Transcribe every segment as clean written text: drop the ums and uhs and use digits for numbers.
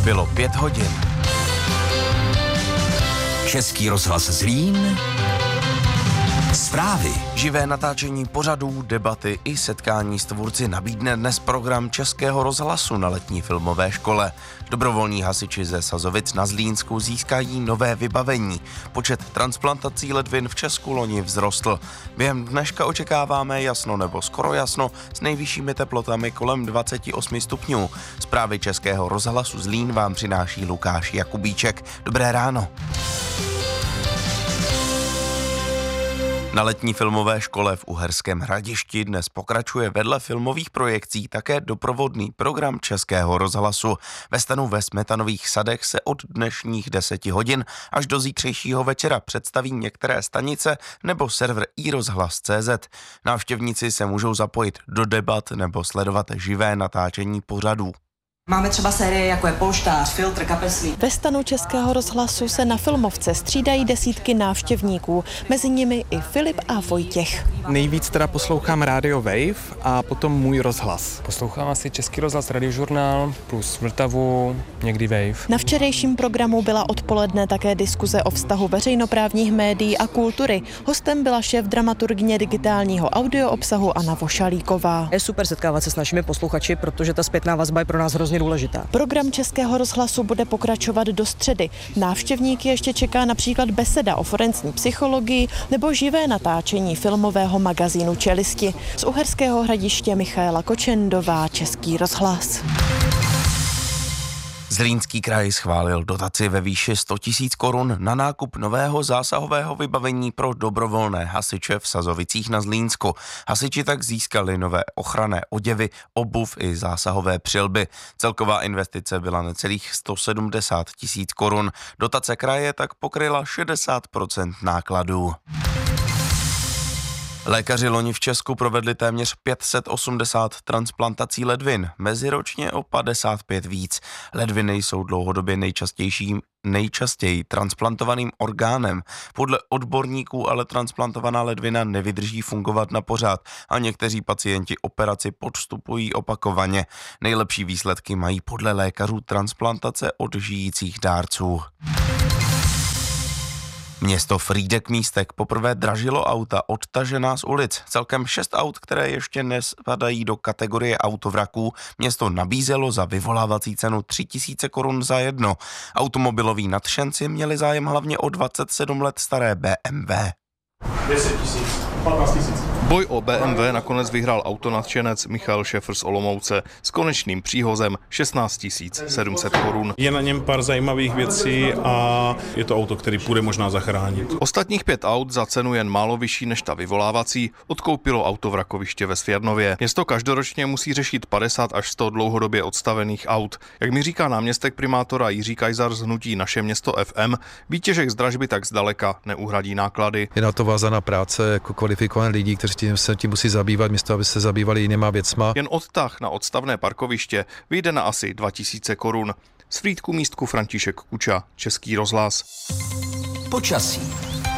Bylo 5 hodin. Český rozhlas Zlín. Zprávy. Živé natáčení pořadů, debaty i setkání s tvůrci nabídne dnes program Českého rozhlasu na letní filmové škole. Dobrovolní hasiči ze Sazovic na Zlínsku získají nové vybavení. Počet transplantací ledvin v Česku loni vzrostl. Během dneška očekáváme jasno nebo skoro jasno s nejvyššími teplotami kolem 28 stupňů. Zprávy Českého rozhlasu Zlín vám přináší Lukáš Jakubíček. Dobré ráno. Na letní filmové škole v Uherském Hradišti dnes pokračuje vedle filmových projekcí také doprovodný program Českého rozhlasu. Ve stanu ve Smetanových sadech se od dnešních 10 hodin až do zítřejšího večera představí některé stanice nebo server iRozhlas.cz. Návštěvníci se můžou zapojit do debat nebo sledovat živé natáčení pořadů. Máme třeba série jako je Polštář, Filtr, Kapeslí. Ve stanu Českého rozhlasu se na filmovce střídají desítky návštěvníků, mezi nimi i Filip a Vojtěch. Nejvíc teda poslouchám Radio Wave a potom Můj rozhlas. Poslouchám asi Český rozhlas, Radiožurnál plus Vltavu, někdy Wave. Na včerejším programu byla odpoledne také diskuze o vztahu veřejnoprávních médií a kultury. Hostem byla šéf dramaturgyně digitálního audio obsahu Anna Vošalíková. Je super setkávat se s našimi posluchači, protože ta zpětná vazba je pro nás hrozně důležitá. Program Českého rozhlasu bude pokračovat do středy. Návštěvníky ještě čeká například beseda o forenzní psychologii nebo živé natáčení filmového magazínu Čelisti. Z Uherského Hradiště Michaela Kočendová, Český rozhlas. Zlínský kraj schválil dotaci ve výši 100 000 korun na nákup nového zásahového vybavení pro dobrovolné hasiče v Sazovicích na Zlínsku. Hasiči tak získali nové ochranné oděvy, obuv i zásahové přilby. Celková investice byla necelých 170 000 korun. Dotace kraje tak pokryla 60% nákladů. Lékaři loni v Česku provedli téměř 580 transplantací ledvin, meziročně o 55 víc. Ledviny jsou dlouhodobě nejčastěji transplantovaným orgánem. Podle odborníků ale transplantovaná ledvina nevydrží fungovat na pořád a někteří pacienti operaci podstupují opakovaně. Nejlepší výsledky mají podle lékařů transplantace od žijících dárců. Město Frýdek-Místek poprvé dražilo auta odtažená z ulic. Celkem 6 aut, které ještě nespadají do kategorie autovraků, město nabízelo za vyvolávací cenu 3 000 korun za jedno. Automobiloví nadšenci měli zájem hlavně o 27 let staré BMW. 10 000, 15 000. Boj o BMW nakonec vyhrál autonadšenec Michal Šefr z Olomouce s konečným příhozem 16 700 korun. Je na něm pár zajímavých věcí a je to auto, který půjde možná zachránit. Ostatních 5 aut za cenu jen málo vyšší než ta vyvolávací odkoupilo autovrakoviště ve Svěrnově. Město každoročně musí řešit 50 až 100 dlouhodobě odstavených aut. Jak mi říká náměstek primátora Jiří Kajzar z hnutí Naše město FM, výtěžek z dražby tak zdaleka neuhradí náklady. Je na to vázaná práce jako kvalifikovaných lidí, kteří se tím musí zabývat, místo aby se zabývali jinýma věcma. Jen odtah na odstavné parkoviště vyjde na asi 2 000 korun. Z Frýdku-Místku František Kuča, Český rozhlas. Počasí.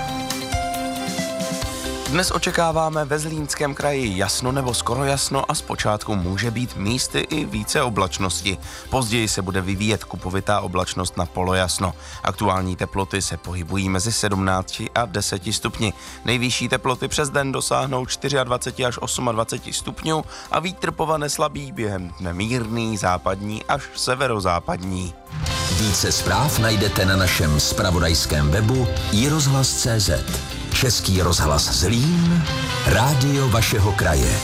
Dnes očekáváme ve Zlínském kraji jasno nebo skoro jasno a zpočátku může být místy i více oblačnosti. Později se bude vyvíjet kupovitá oblačnost na polojasno. Aktuální teploty se pohybují mezi 17 a 10 stupni. Nejvyšší teploty přes den dosáhnou 24 až 28 stupňů a vítr povane slabý, během dne mírný, západní až severozápadní. Více zpráv najdete na našem zpravodajském webu iRozhlas.cz. Český rozhlas Zlín, rádio vašeho kraje.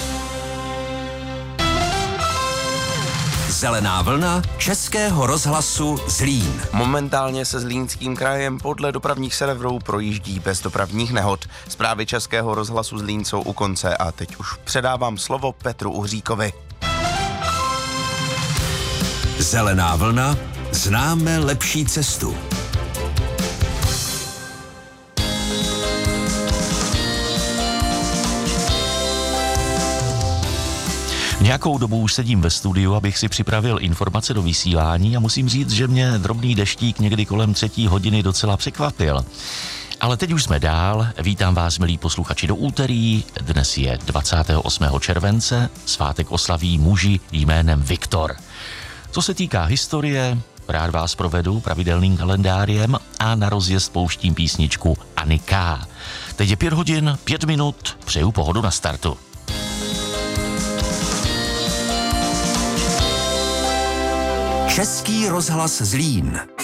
Zelená vlna Českého rozhlasu Zlín. Momentálně se Zlínským krajem podle dopravních serverů projíždí bez dopravních nehod. Zprávy Českého rozhlasu Zlín jsou u konce a teď už předávám slovo Petru Uhříkovi. Zelená vlna, známe lepší cestu. Nějakou dobu už sedím ve studiu, abych si připravil informace do vysílání a musím říct, že mě drobný deštík někdy kolem 3. hodiny docela překvapil. Ale teď už jsme dál. Vítám vás, milí posluchači, do úterý. Dnes je 28. července. Svátek oslaví muži jménem Viktor. Co se týká historie, Rád vás provedu pravidelným kalendářem a na rozjezd pouštím písničku Anika. Teď je 5 hodin, 5 minut, přeju pohodu na startu. Český rozhlas Zlín.